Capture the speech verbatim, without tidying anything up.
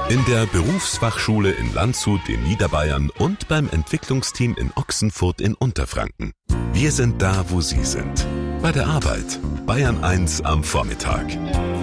In der Berufsfachschule in Landshut in Niederbayern und beim Entwicklungsteam in Ochsenfurt in Unterfranken. Wir sind da, wo Sie sind. Bei der Arbeit. Bayern eins am Vormittag.